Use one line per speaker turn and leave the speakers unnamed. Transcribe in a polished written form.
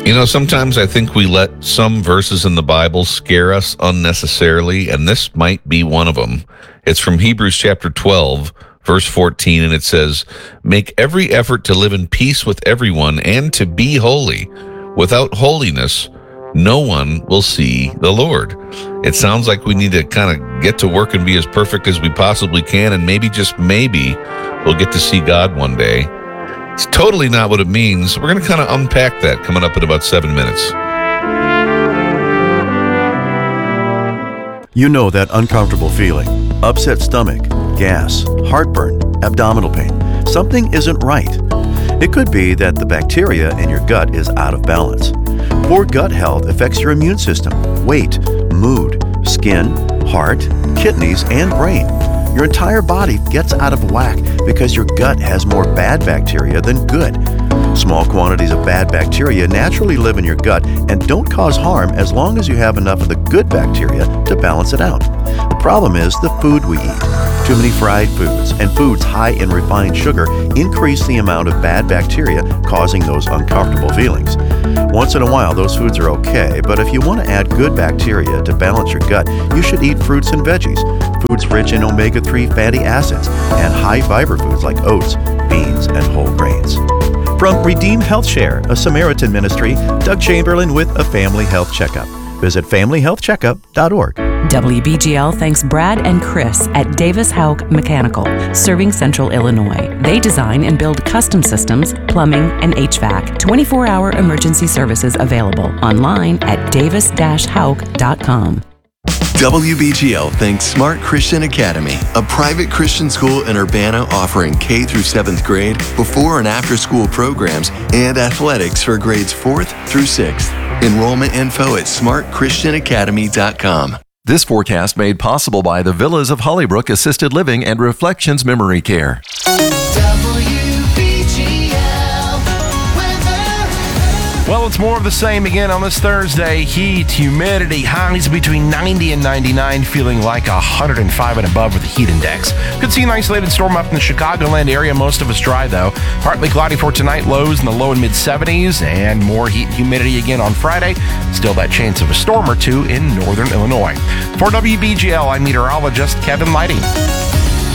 Sometimes I think we let some verses in the Bible scare us unnecessarily, and this might be one of them. It's from Hebrews chapter 12, verse 14, and it says, "Make every effort to live in peace with everyone and to be holy. Without holiness, no one will see the Lord." It sounds like we need to kind of get to work and be as perfect as we possibly can, and maybe, just maybe, we'll get to see God one day. It's totally not what it means. We're going to kind of unpack that coming up in about 7 minutes.
You know that uncomfortable feeling, upset stomach, gas, heartburn, abdominal pain. Something isn't right. It could be that the bacteria in your gut is out of balance. Poor gut health affects your immune system, weight, mood, skin, heart, kidneys, and brain. Your entire body gets out of whack because your gut has more bad bacteria than good. Small quantities of bad bacteria naturally live in your gut and don't cause harm as long as you have enough of the good bacteria to balance it out. The problem is the food we eat. Too many fried foods and foods high in refined sugar increase the amount of bad bacteria, causing those uncomfortable feelings. Once in a while, those foods are okay, but if you want to add good bacteria to balance your gut, you should eat fruits and veggies, foods rich in omega-3 fatty acids, and high-fiber foods like oats, beans, and whole grains. From Redeem Health Share, a Samaritan ministry, Doug Chamberlain with a Family Health Checkup. Visit familyhealthcheckup.org.
WBGL thanks Brad and Chris at Davis Houck Mechanical, serving Central Illinois. They design and build custom systems, plumbing, and HVAC. 24-hour emergency services available online at davis-houck.com.
WBGL thanks Smart Christian Academy, a private Christian school in Urbana offering K through 7th grade, before and after school programs, and athletics for grades 4th through 6th. Enrollment info at smartchristianacademy.com.
This forecast made possible by the Villas of Hollybrook Assisted Living and Reflections Memory Care.
Well, it's more of the same again on this Thursday. Heat, humidity, highs between 90 and 99, feeling like 105 and above with the heat index. Could see an isolated storm up in the Chicagoland area. Most of us dry, though. Partly cloudy for tonight, lows in the low and mid-70s, and more heat and humidity again on Friday. Still that chance of a storm or two in northern Illinois. For WBGL, I'm meteorologist Kevin Lighting.